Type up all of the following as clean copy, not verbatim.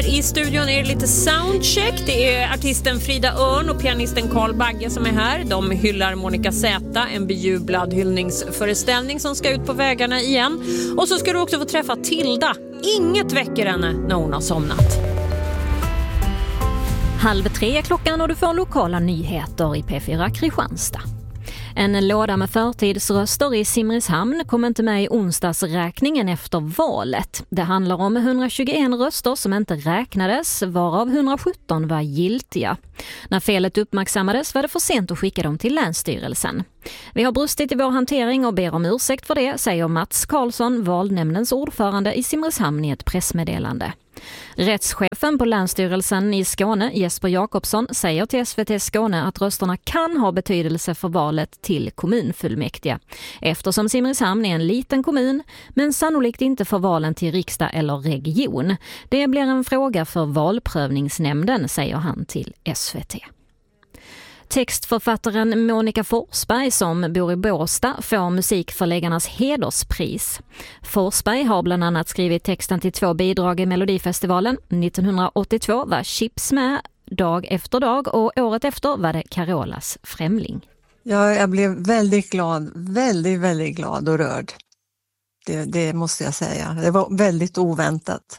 Här i studion är det lite soundcheck. Det är artisten Frida Örn och pianisten Carl Bagge som är här. De hyllar Monica Z, en bejublad hyllningsföreställning som ska ut på vägarna igen. Och så ska du också få träffa Tilda. Inget väcker henne när hon har somnat. 2:30 är klockan och du får lokala nyheter i P4 Kristianstad. En låda med förtidsröster i Simrishamn kom inte med i onsdagsräkningen efter valet. Det handlar om 121 röster som inte räknades, varav 117 var giltiga. När felet uppmärksammades var det för sent att skicka dem till Länsstyrelsen. Vi har brustit i vår hantering och ber om ursäkt för det, säger Mats Karlsson, valnämndens ordförande i Simrishamn i ett pressmeddelande. Rättschefen på Länsstyrelsen i Skåne, Jesper Jakobsson, säger till SVT Skåne att rösterna kan ha betydelse för valet till kommunfullmäktige. Eftersom Simrishamn är en liten kommun, men sannolikt inte för valen till riksdag eller region. Det blir en fråga för valprövningsnämnden, säger han till SVT. Textförfattaren Monica Forsberg som bor i Båstad får musikförläggarnas hederspris. Forsberg har bland annat skrivit texten till 2 bidrag i Melodifestivalen. 1982 var Chips med, Dag efter dag, och året efter var det Carolas Främling. Ja, jag blev väldigt glad, väldigt glad och rörd. Det måste jag säga. Det var väldigt oväntat.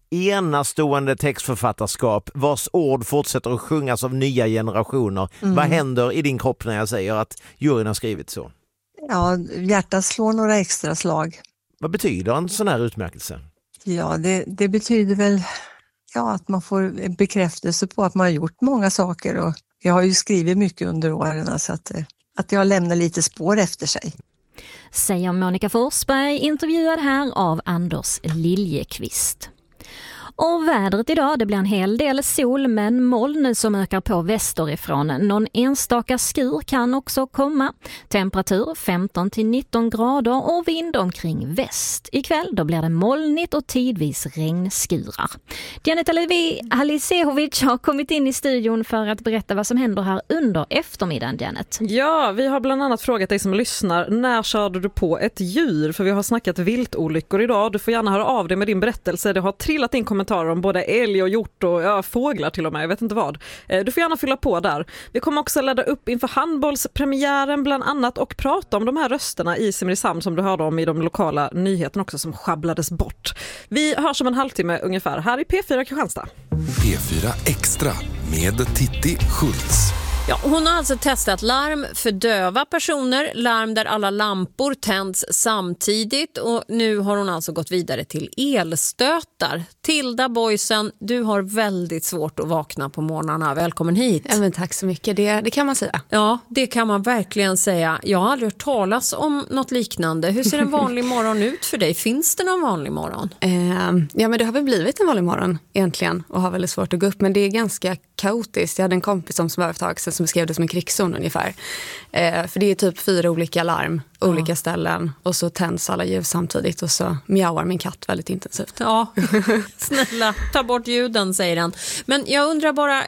Enastående textförfattarskap vars ord fortsätter att sjungas av nya generationer. Vad händer i din kropp när jag säger att juryn har skrivit så? Ja, hjärtat slår några extra slag. Vad betyder en sån här utmärkelse? Ja, det betyder väl att man får en bekräftelse på att man har gjort många saker, och jag har ju skrivit mycket under åren så att jag lämnar lite spår efter sig. Säger Monica Forsberg, intervjuad här av Anders Liljekvist. Och vädret idag, det blir en hel del sol men moln som ökar på västerifrån. Någon enstaka skur kan också komma. Temperatur 15-19 grader och vind omkring väst. Ikväll då blir det molnigt och tidvis regnskurar. Janetta Levi Halisehovic har kommit in i studion för att berätta vad som händer här under eftermiddagen, Janet. Ja, vi har bland annat frågat dig som lyssnar, när körde du på ett djur? För vi har snackat viltolyckor idag. Du får gärna höra av dig med din berättelse. Det har trillat in kommentarer om både älg och hjort och fåglar till och med, jag vet inte vad. Du får gärna fylla på där. Vi kommer också ladda upp inför handbollspremiären bland annat och prata om de här rösterna i Simrishamn som du hörde om i de lokala nyheterna också som sjabblades bort. Vi hörs om en halvtimme ungefär här i P4 Kristianstad. P4 Extra med Titti Schultz. Ja, hon har alltså testat larm för döva personer, larm där alla lampor tänds samtidigt, och nu har hon alltså gått vidare till elstötar. Tilda Boysen, du har väldigt svårt att vakna på morgnarna. Välkommen hit. Ja, men tack så mycket, det kan man säga. Ja, det kan man verkligen säga. Jag har aldrig hört talas om något liknande. Hur ser en vanlig morgon ut för dig? Finns det någon vanlig morgon? Ja, men det har väl blivit en vanlig morgon egentligen och har väldigt svårt att gå upp, men det är ganska kaotiskt. Jag hade en kompis som var för ett tag sedan som beskrev det som en krigszon ungefär. För det är typ 4 olika larm, olika ställen, och så tänds alla ljus samtidigt och så mjauar min katt väldigt intensivt. Ja, snälla, ta bort ljuden, säger den. Men jag undrar bara,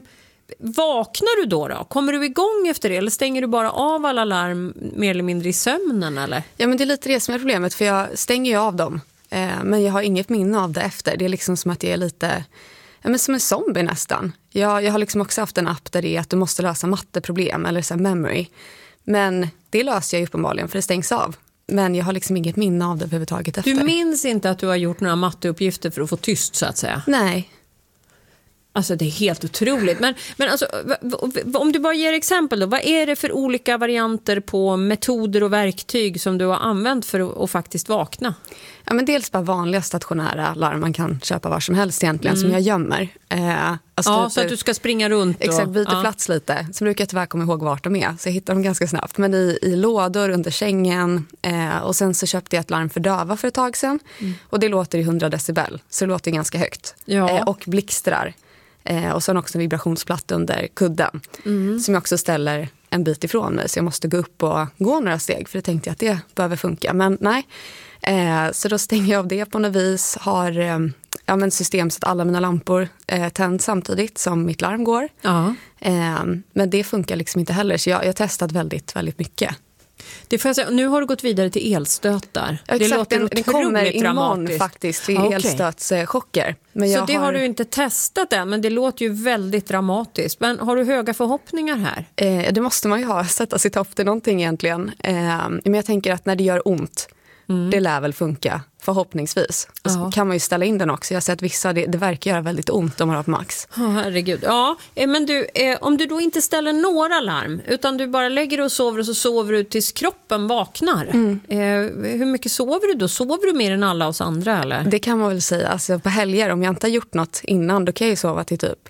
vaknar du då? Kommer du igång efter det eller stänger du bara av alla larm mer eller mindre i sömnen eller? Ja, men det är lite det som är problemet, för jag stänger ju av dem. Men jag har inget minne av det efter. Det är liksom som att jag är lite... Ja, men som en zombie nästan. Jag har liksom också haft en app där det är att du måste lösa matteproblem eller så här memory. Men det löser jag uppenbarligen för det stängs av. Men jag har liksom inget minne av det överhuvudtaget efter. Du minns inte att du har gjort några matteuppgifter för att få tyst så att säga? Nej. Alltså det är helt otroligt. Men alltså, om du bara ger exempel då, vad är det för olika varianter på metoder och verktyg som du har använt för att faktiskt vakna? Ja, men dels bara vanliga stationära larm man kan köpa var som helst egentligen som jag gömmer. Alltså så att du ska springa runt. Exakt, byta plats lite. Så brukar jag tyvärr komma ihåg vart de är. Så jag hittar dem ganska snabbt. Men i lådor, under sängen. Och sen så köpte jag ett larm för döva för ett tag sedan. Och det låter i 100 decibel. Så det låter ganska högt. Ja. Och blixtrar. Och sen också en vibrationsplatta under kudden. Som jag också ställer en bit ifrån mig. Så jag måste gå upp och gå några steg. För det tänkte jag att det behöver funka. Men nej. Så då stänger jag av det på något vis. Har system så att alla mina lampor tänds samtidigt som mitt larm går. Men det funkar liksom inte heller. Så jag har testat väldigt, väldigt mycket. Det får jag säga, nu har du gått vidare till elstötar. Ja, det låter det kommer imorgon dramatiskt. faktiskt vid elstötschocker. Men så det har du inte testat än, men det låter ju väldigt dramatiskt. Men har du höga förhoppningar här? Det måste man ju ha, sätta sitt hopp till någonting egentligen. Men jag tänker att när det gör ont, det lär väl funka, förhoppningsvis. Och så kan man ju ställa in den också. Jag har sett vissa, det verkar göra väldigt ont om man har på max. Herregud. Ja, men du, om du då inte ställer några larm, utan du bara lägger dig och så sover du tills kroppen vaknar. Hur mycket sover du då? Sover du mer än alla oss andra, eller? Det kan man väl säga. Alltså, på helger, om jag inte har gjort något innan, då kan jag ju sova till typ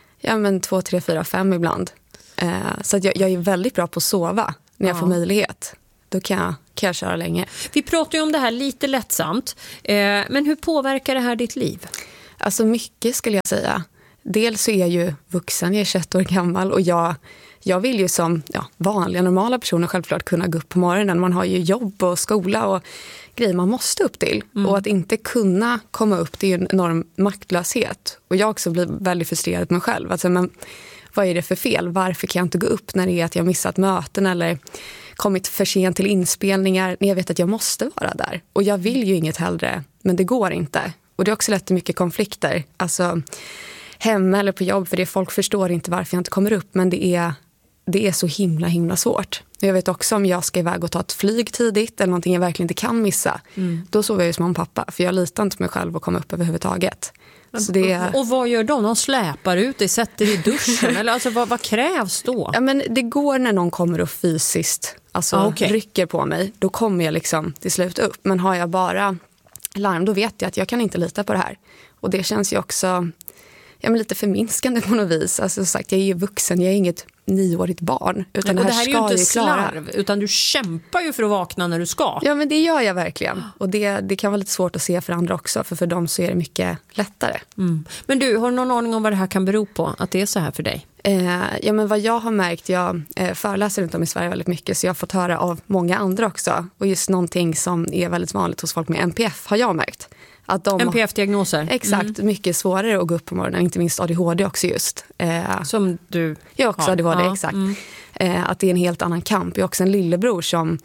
2, 3, 4, 5 ibland. Så att jag är väldigt bra på att sova när jag får möjlighet. Då kan jag köra länge. Vi pratar ju om det här lite lättsamt. Men hur påverkar det här ditt liv? Alltså mycket skulle jag säga. Dels så är jag ju vuxen, jag är 21 år gammal. Och jag vill ju som vanliga, normala personer självklart kunna gå upp på morgonen. Man har ju jobb och skola och grejer man måste upp till. Och att inte kunna komma upp, det är ju en enorm maktlöshet. Och jag också blir väldigt frustrerad med mig själv. Alltså, men vad är det för fel? Varför kan jag inte gå upp när det är att jag har missat möten eller kommit för sent till inspelningar när jag vet att jag måste vara där. Och jag vill ju inget hellre, men det går inte. Och det är också lätt till mycket konflikter. Alltså hemma eller på jobb, för det folk förstår inte varför jag inte kommer upp. Men det är så himla svårt. Jag vet också om jag ska iväg och ta ett flyg tidigt eller någonting jag verkligen inte kan missa. Då sover jag ju som en pappa, för jag litar inte på mig själv att komma upp överhuvudtaget. Och vad gör de? De släpar ut dig, sätter i duschen? Eller alltså, vad krävs då? Ja, men det går när någon kommer och fysiskt rycker på mig. Då kommer jag liksom till slut upp. Men har jag bara larm, då vet jag att jag kan inte lita på det här. Och det känns ju också lite förminskande på något vis. Alltså sagt, jag är ju vuxen, jag är inget 9-årigt barn. Utan det här är ju inte slarv, utan du kämpar ju för att vakna när du ska. Ja, men det gör jag verkligen. Och det kan vara lite svårt att se för andra också. För dem så är det mycket lättare. Men du, har du någon aning om vad det här kan bero på? Att det är så här för dig? Men vad jag har märkt, jag föreläser runt om i Sverige väldigt mycket. Så jag har fått höra av många andra också. Och just någonting som är väldigt vanligt hos folk med NPF har jag märkt. Att NPF-diagnoser? Exakt, mycket svårare att gå upp på morgonen, inte minst ADHD också just. Som du jag också har. ADHD, exakt. Att det är en helt annan kamp. Jag har också en lillebror som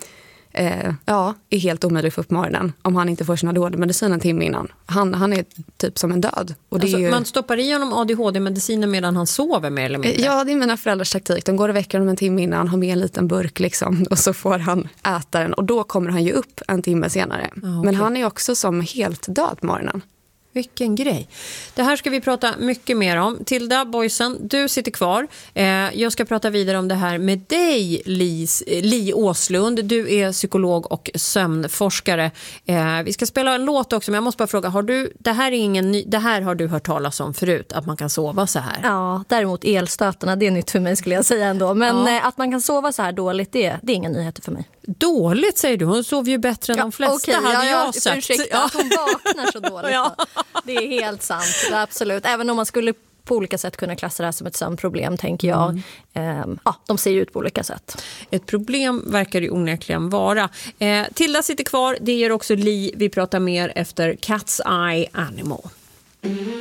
är helt omöjlig att få upp på morgonen om han inte får sin ADHD-medicin en timme innan. Han är typ som en död. Och det alltså, är ju... Man stoppar i honom ADHD-medicinen medan han sover mer eller mindre? Ja, det är mina föräldrars taktik. De går och väcker honom en timme innan, har med en liten burk liksom, och så får han äta den. Och då kommer han ju upp en timme senare. Okay. Men han är också som helt död på morgonen. Vilken grej. Det här ska vi prata mycket mer om. Tilda Boysen, du sitter kvar. Jag ska prata vidare om det här med dig, Li Åslund. Du är psykolog och sömnforskare. Vi ska spela en låt också, men jag måste bara fråga, det här har du hört talas om förut, att man kan sova så här? Ja, däremot elstötarna, det är nytt för mig skulle jag säga ändå. Men att man kan sova så här dåligt, det är inga nyheter för mig. Dåligt säger du, hon sover ju bättre än de flesta, hade jag sagt. Ursäkta, att hon vaknar så dåligt. Det är helt sant, absolut. Även om man skulle på olika sätt kunna klassa det här som ett sömnproblem, tänker jag. De ser ut på olika sätt. Ett problem verkar det onekligen vara. Tilda sitter kvar, det gör också Li. Vi pratar mer efter Cat's Eye Animal.